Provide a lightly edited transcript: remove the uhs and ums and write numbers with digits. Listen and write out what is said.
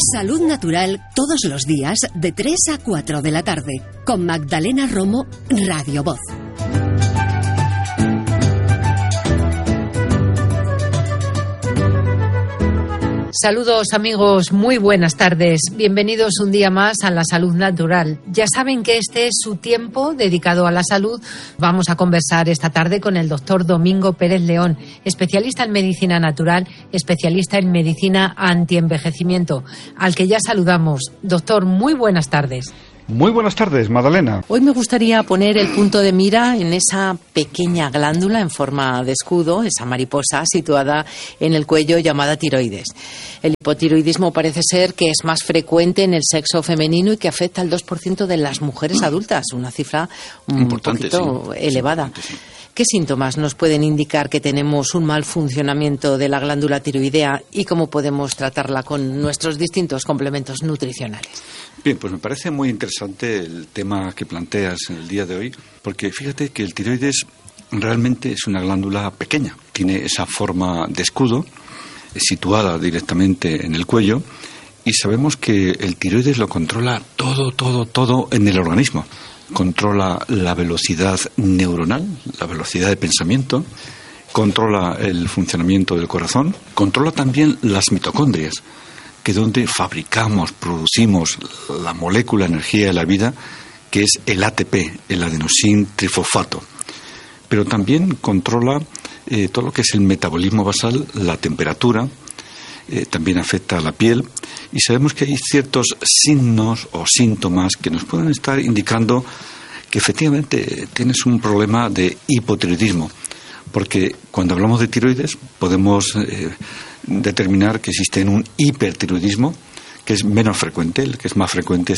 Salud Natural todos los días de 3 a 4 de la tarde con Magdalena Romo, Radio Voz. Saludos amigos, muy buenas tardes. Bienvenidos un día más a la Salud Natural. Ya saben que este es su tiempo dedicado a la salud. Vamos a conversar esta tarde con el doctor Domingo Pérez León, especialista en medicina natural, especialista en medicina antienvejecimiento, al que ya saludamos. Doctor, muy buenas tardes. Muy buenas tardes, Magdalena. Hoy me gustaría poner el punto de mira en esa pequeña glándula en forma de escudo, esa mariposa situada en el cuello llamada tiroides. El hipotiroidismo parece ser que es más frecuente en el sexo femenino y que afecta al 2% de las mujeres adultas, una cifra un poquito elevada. Sí. ¿Qué síntomas nos pueden indicar que tenemos un mal funcionamiento de la glándula tiroidea y cómo podemos tratarla con nuestros distintos complementos nutricionales? Bien, pues me parece muy interesante el tema que planteas en el día de hoy, porque fíjate que el tiroides realmente es una glándula pequeña, tiene esa forma de escudo, situada directamente en el cuello, y sabemos que el tiroides lo controla todo en el organismo. Controla la velocidad neuronal, la velocidad de pensamiento, controla el funcionamiento del corazón, controla también las mitocondrias, que es donde fabricamos, producimos la molécula energía de la vida, que es el ATP, el adenosín trifosfato. Pero también controla todo lo que es el metabolismo basal, la temperatura, también afecta a la piel, y sabemos que hay ciertos signos o síntomas que nos pueden estar indicando que efectivamente tienes un problema de hipotiroidismo, porque cuando hablamos de tiroides podemos determinar que existe un hipertiroidismo, que es menos frecuente. El que es más frecuente es